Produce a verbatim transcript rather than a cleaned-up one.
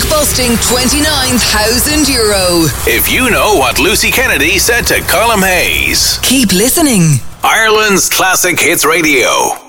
Busting twenty-nine thousand euro. If you know what Lucy Kennedy said to Colm Hayes. Keep listening. Ireland's Classic Hits Radio.